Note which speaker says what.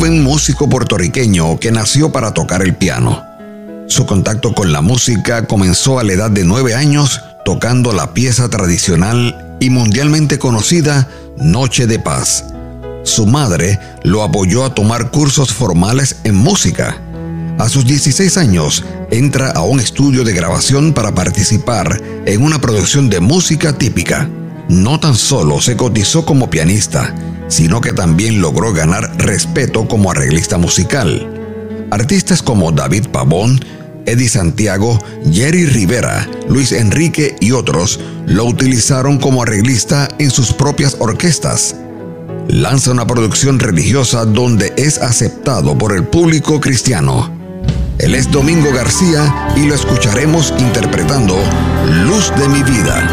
Speaker 1: joven músico puertorriqueño que nació para tocar el piano. Su contacto con la música comenzó a la edad de 9 años tocando la pieza tradicional y mundialmente conocida Noche de Paz. Su madre lo apoyó a tomar cursos formales en música. A sus 16 años, entra a un estudio de grabación para participar en una producción de música típica. No tan solo se cotizó como pianista, sino que también logró ganar respeto como arreglista musical. Artistas como David Pavón, Eddie Santiago, Jerry Rivera, Luis Enrique y otros lo utilizaron como arreglista en sus propias orquestas. Lanza una producción religiosa donde es aceptado por el público cristiano. Él es Domingo García y lo escucharemos interpretando Luz de mi vida.